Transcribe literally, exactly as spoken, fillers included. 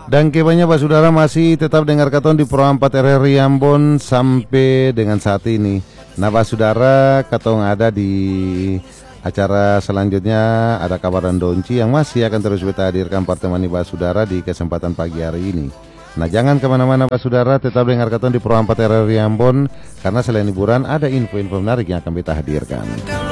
Dan kebanyakan Pak Saudara masih tetap dengar katon di Pro empat R R I Ambon sampai dengan saat ini. Nah Pak Saudara, katong ada di acara selanjutnya, ada kabar dan donci yang masih akan terus kita hadirkan pertemuan Pak Saudara di kesempatan pagi hari ini. Nah jangan kemana-mana Pak Saudara, tetap dengar katon di Pro empat R R I Ambon, karena selain hiburan ada info-info menarik yang akan kita hadirkan.